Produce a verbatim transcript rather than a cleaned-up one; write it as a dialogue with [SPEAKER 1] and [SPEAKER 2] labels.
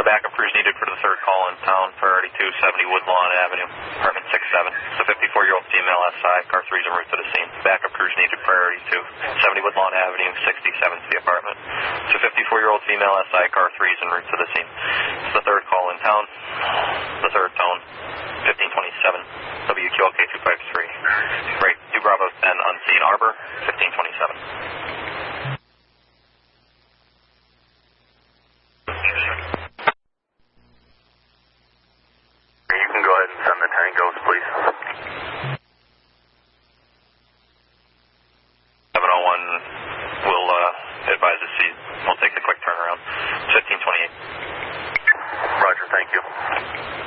[SPEAKER 1] The backup crew is needed for the third call in town, priority two seventy Woodlawn Avenue, apartment six seven. It's a fifty-four-year-old female S I, car three is en route to the scene. Backup crew is needed, priority two seventy Woodlawn Avenue, sixty-seven to the apartment. It's a fifty-four-year-old female S I, car three is en route to the scene. It's the third call in town, the third tone, fifteen twenty-seven, W Q L K two five three. Right, two Bravo ten, unseen Arbor, fifteen twenty-seven.